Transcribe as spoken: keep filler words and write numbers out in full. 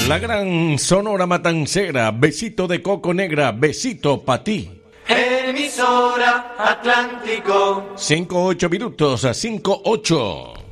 La gran Sonora Matancera, besito de coco negra, besito pa' ti. Emisora Atlántico. Cinco ocho minutos a cinco ocho.